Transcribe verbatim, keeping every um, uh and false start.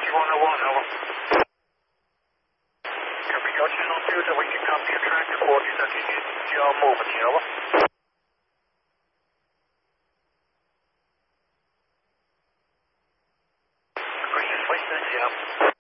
one oh one, over. Copy, your channel two, so we can copy your track report, so you need your movement, over. Green, West End, yeah.